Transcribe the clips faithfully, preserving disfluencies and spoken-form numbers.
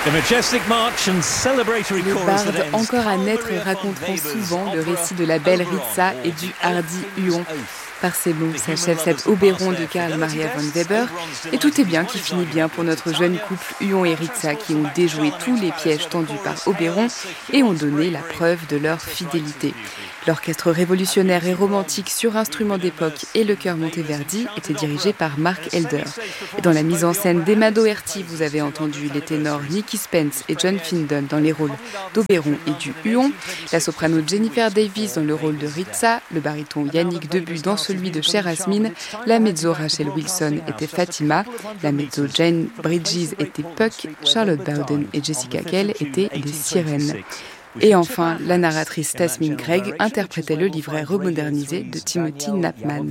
Les bardes encore à naître raconteront souvent le récit de la belle Ritza et du hardi Huon. Par ces mots s'achève cet Oberon de Karl Maria von Weber. Et tout est bien qui finit bien pour notre jeune couple Huon et Ritza qui ont déjoué tous les pièges tendus par Oberon et ont donné la preuve de leur fidélité. L'orchestre révolutionnaire et romantique sur instruments d'époque et le chœur Monteverdi étaient dirigés par Mark Elder. Et dans la mise en scène d'Emma Doherty, vous avez entendu les ténors Nicky Spence et John Findon dans les rôles d'Oberon et du Huon, la soprano Jennifer Davis dans le rôle de Ritza, le baryton Yannick Debu dans celui de Cher Asmin, la mezzo Rachel Wilson était Fatima, la mezzo Jane Bridges était Puck, Charlotte Bowden et Jessica Kell étaient les sirènes. Et enfin, la narratrice Tasmin Craig interprétait le livret remodernisé de Timothy Knapman.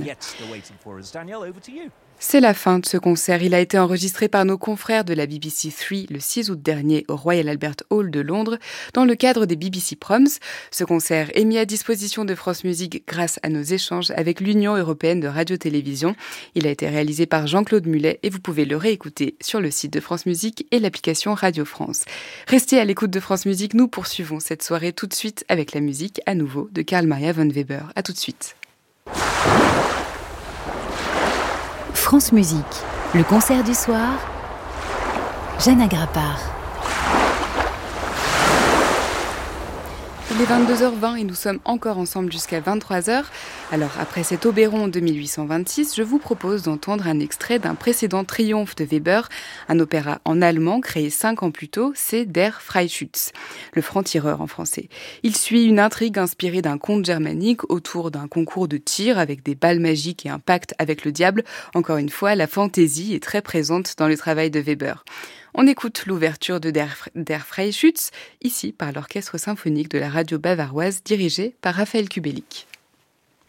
C'est la fin de ce concert. Il a été enregistré par nos confrères de la B B C trois le six août dernier au Royal Albert Hall de Londres dans le cadre des B B C Proms. Ce concert est mis à disposition de France Musique grâce à nos échanges avec l'Union européenne de radio-télévision. Il a été réalisé par Jean-Claude Mulet et vous pouvez le réécouter sur le site de France Musique et l'application Radio France. Restez à l'écoute de France Musique, nous poursuivons cette soirée tout de suite avec la musique à nouveau de Karl Maria von Weber. À tout de suite. France Musique, le concert du soir, Jeanne Agrapard. Il est vingt-deux heures vingt et nous sommes encore ensemble jusqu'à vingt-trois heures. Alors, après cet Oberon de mille huit cent vingt-six, je vous propose d'entendre un extrait d'un précédent triomphe de Weber, un opéra en allemand créé cinq ans plus tôt, c'est Der Freischütz, le franc-tireur en français. Il suit une intrigue inspirée d'un conte germanique autour d'un concours de tir avec des balles magiques et un pacte avec le diable. Encore une fois, la fantaisie est très présente dans le travail de Weber. On écoute l'ouverture de Der, Der Freischütz, ici par l'Orchestre symphonique de la radio bavaroise dirigé par Raphaël Kubelik.